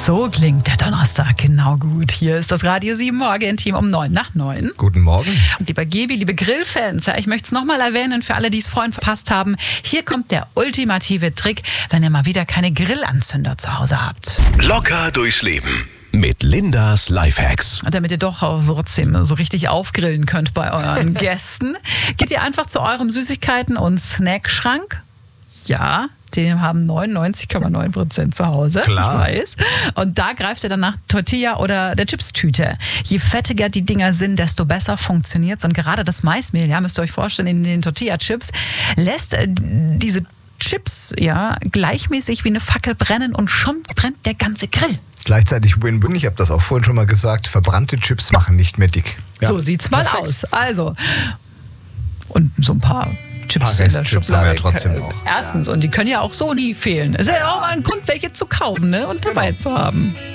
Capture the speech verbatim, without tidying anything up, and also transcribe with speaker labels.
Speaker 1: So klingt der Donnerstag genau gut. Hier ist das Radio sieben Morgen-Team um neun nach neun.
Speaker 2: Guten Morgen.
Speaker 1: Und lieber Gebi, liebe Grillfans, ja, ich möchte es nochmal erwähnen für alle, die es vorhin verpasst haben. Hier kommt der ultimative Trick, wenn ihr mal wieder keine Grillanzünder zu Hause habt.
Speaker 3: Locker durchs Leben mit Lindas Lifehacks.
Speaker 1: Und damit ihr doch auch trotzdem so richtig aufgrillen könnt bei euren Gästen, geht ihr einfach zu eurem Süßigkeiten- und Snackschrank. Ja, den haben neunundneunzig Komma neun Prozent zu Hause.
Speaker 2: Klar.
Speaker 1: Ich weiß. Und da greift ihr dann nach Tortilla oder der Chipstüte. Je fettiger die Dinger sind, desto besser funktioniert's. Und gerade das Maismehl, ja, müsst ihr euch vorstellen, in den Tortilla-Chips lässt äh, diese Chips ja gleichmäßig wie eine Fackel brennen und schon brennt der ganze Grill.
Speaker 2: Gleichzeitig Win-Win, ich habe das auch vorhin schon mal gesagt, verbrannte Chips machen nicht mehr dick. Ja.
Speaker 1: So sieht's mal
Speaker 2: Perfekt.
Speaker 1: aus. Also, und so ein paar Chips
Speaker 2: Paar
Speaker 1: in der
Speaker 2: Restchips
Speaker 1: Schublade.
Speaker 2: haben wir ja trotzdem auch.
Speaker 1: Erstens, und die können ja auch so nie fehlen. Es ist ja auch mal ein Grund, welche zu kaufen, ne? Und dabei
Speaker 2: Genau.
Speaker 1: zu haben.